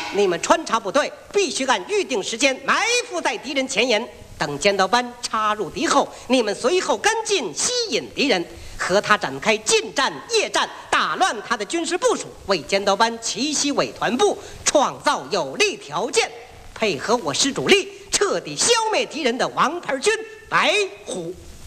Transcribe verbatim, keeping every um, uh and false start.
你们穿插部队必须按预定时间埋伏在敌人前沿，等尖刀班插入敌后，你们随后跟进，吸引敌人，和他展开近战、夜战，打乱他的军事部署，为尖刀班奇袭伪团部创造有利条件，配合我师主力，彻底消灭敌人的王牌军白虎。